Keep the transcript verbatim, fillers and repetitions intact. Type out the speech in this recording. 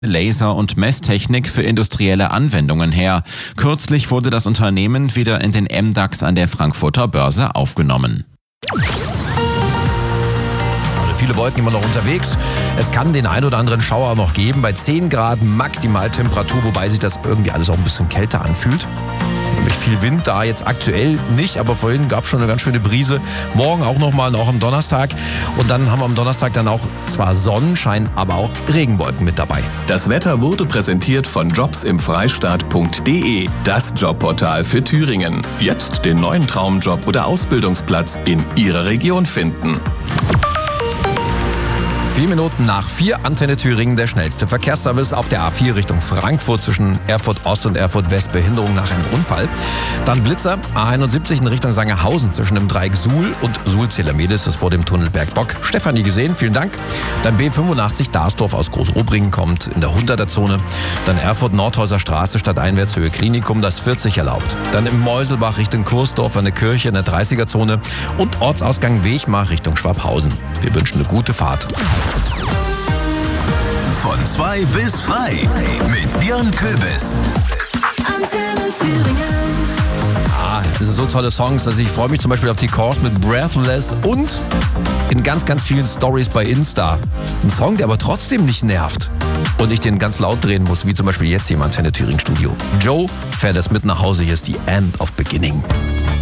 Laser- und Messtechnik für industrielle Anwendungen her. Kürzlich wurde das Unternehmen wieder in den M DAX an der Frankfurter Börse aufgenommen. Viele Wolken immer noch unterwegs. Es kann den ein oder anderen Schauer noch geben bei zehn Grad Maximaltemperatur, wobei sich das irgendwie alles auch ein bisschen kälter anfühlt. Nämlich viel Wind da jetzt aktuell nicht, aber vorhin gab es schon eine ganz schöne Brise. Morgen auch nochmal, auch am Donnerstag. Und dann haben wir am Donnerstag dann auch zwar Sonnenschein, aber auch Regenwolken mit dabei. Das Wetter wurde präsentiert von jobs im freistaat punkt de, das Jobportal für Thüringen. Jetzt den neuen Traumjob oder Ausbildungsplatz in Ihrer Region finden. Vier Minuten nach vier, Antenne Thüringen, der schnellste Verkehrsservice auf der A vier Richtung Frankfurt zwischen Erfurt Ost und Erfurt West, Behinderung nach einem Unfall. Dann Blitzer, A einundsiebzig in Richtung Sangerhausen zwischen dem Dreieck Suhl und Suhl-Zelamedes, das vor dem Tunnel Bergbock. Stefanie gesehen, vielen Dank. Dann B fünfundachtzig, Darsdorf aus Großobringen kommt in der hunderter Zone. Dann Erfurt Nordhäuser Straße stadteinwärts Höhe Klinikum, das vierzig erlaubt. Dann im Meuselbach Richtung Kursdorf an der Kirche in der dreißiger Zone und Ortsausgang Wechmar Richtung Schwabhausen. Wir wünschen eine gute Fahrt. Von zwei bis frei mit Björn Köbis. Antenne Thüringen. Ah, das sind so tolle Songs. Also ich freue mich zum Beispiel auf die Course mit Breathless und in ganz, ganz vielen Stories bei Insta. Ein Song, der aber trotzdem nicht nervt und ich den ganz laut drehen muss, wie zum Beispiel jetzt hier im Antenne Thüringen Studio. Joe fährt das mit nach Hause. Hier ist die End of Beginning.